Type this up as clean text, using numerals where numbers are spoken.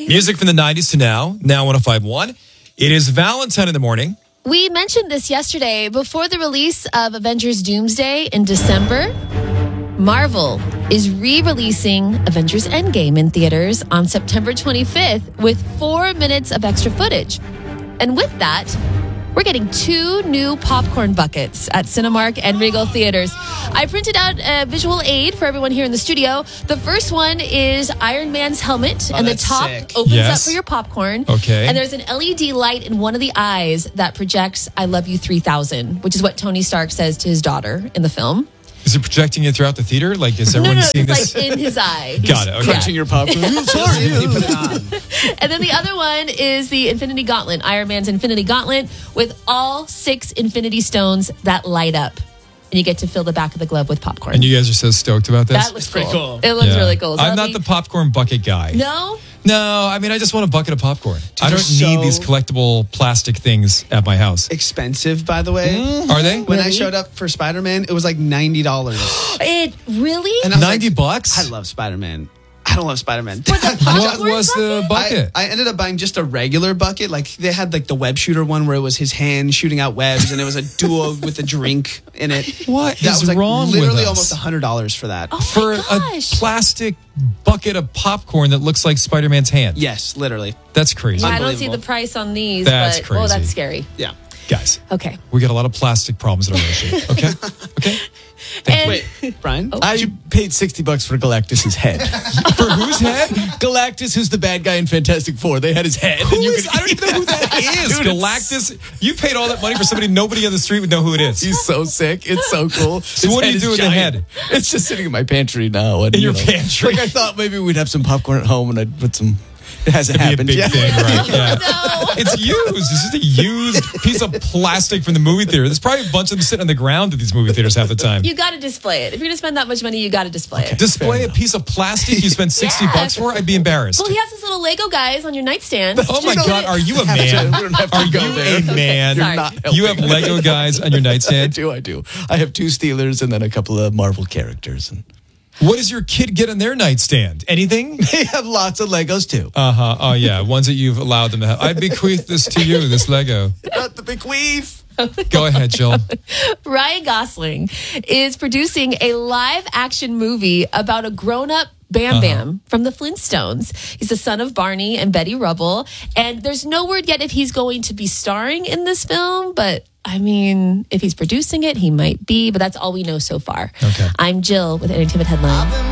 Music from the 90s to now 105.1. It is Valentine in the morning. We mentioned this yesterday. Before the release of Avengers Doomsday in December, Marvel is re-releasing Avengers Endgame in theaters on September 25th with 4 minutes of extra footage. And with that, we're getting 2 new popcorn buckets at Cinemark and Regal Theaters. I printed out a visual aid for everyone here in the studio. The first one is Iron Man's helmet, and the top opens up for your popcorn. Okay. And there's an LED light in one of the eyes that projects I love you 3000, which is what Tony Stark says to his daughter in the film. Is it projecting it throughout the theater? Like, is everyone seeing it's this? like in his eye. Got it. Okay. Crunching your popcorn. And then the other one is the Infinity Gauntlet, Iron Man's Infinity Gauntlet, with all 6 Infinity Stones that light up. And you get to fill the back of the glove with popcorn. And you guys are so stoked about this? That looks pretty cool. It looks really cool. So I'm not the popcorn bucket guy. No? No, I mean, I just want a bucket of popcorn. I don't they're need these collectible plastic things at my house. Expensive, by the way. Are they? When I showed up for Spider-Man, it was like $90. It really? And I was like, $90? I love Spider-Man. I don't love Spider-Man. What was the bucket? I ended up buying just a regular bucket. Like they had like the web shooter one where it was his hand shooting out webs, and it was a duo with a drink in it. What that is was like wrong literally with us? almost $100 for that. Oh For my a gosh. plastic bucket of popcorn that looks like Spider-Man's hand. Yes, literally. That's crazy. I don't see the Unbelievable. price on these, That's but crazy. that's scary. Yeah. Guys, Okay. we got a lot of plastic problems in our relationship. Okay? Okay? And Wait, Brian? I paid $60 for Galactus' head. For whose head? Galactus, who's the bad guy in Fantastic Four. They had his head. I don't even know who that is. Dude, Galactus. You paid all that money for somebody nobody on the street would know who it is. He's so sick. It's so cool. So what do you do with the head? It's just sitting in my pantry now. And, In your pantry? Like I thought maybe we'd have some popcorn at home and I'd put some... It hasn't It'd be a happened big yet. thing, right? Yeah. no. It's used. This is a used piece of plastic from the movie theater. There's probably a bunch of them sitting on the ground at these movie theaters half the time. You got to display it. If you're going to spend that much money, you got to display it. Display a piece of plastic you spend $60 for? I'd be embarrassed. Well, he has his little Lego guys on your nightstand. Oh my Just God, are you a man? We don't have to Are go you there. a man? Sorry. Not You have helping. Lego guys on your I nightstand? do. I have 2 Steelers and then a couple of Marvel characters. And What does your kid get on their nightstand? Anything? they have lots of Legos too. Uh-huh. Oh, yeah. Ones that you've allowed them to have. I bequeath this to you, this Lego. Not the bequeath. Go ahead, Jill. Ryan Gosling is producing a live-action movie about a grown-up Bam Bam from the Flintstones. He's the son of Barney and Betty Rubble. And there's no word yet if he's going to be starring in this film, but I mean, if he's producing it, he might be, but that's all we know so far. Okay. I'm Jill with Entertainment Headlines.